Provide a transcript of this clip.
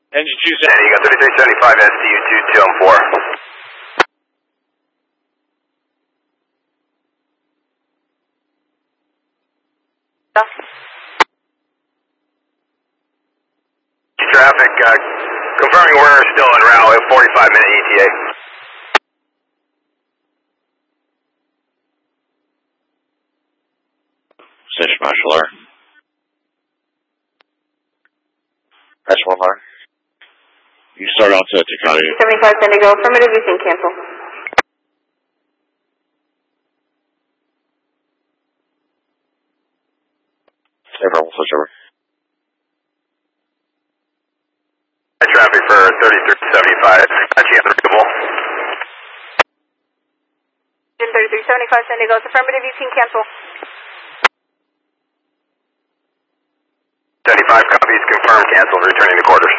Engine 270. Yeah, you got 3375 STU 2214. Traffic, confirming we're still en route at 45-minute ETA. Station Marshal R. Press 1 bar. You start out to Takati. 75 Indigo, affirmative, you can cancel. Everyone will switch over. Traffic for 3375, unreachable. 3375 Indigo, affirmative, you can cancel. 75 copies, confirmed, canceled, returning to quarters.